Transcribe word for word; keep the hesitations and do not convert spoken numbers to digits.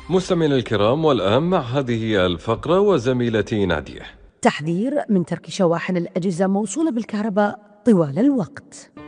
مستمعينا الكرام، والآن مع هذه الفقرة وزميلتي نادية. تحذير من ترك شواحن الأجهزة موصولة بالكهرباء طوال الوقت.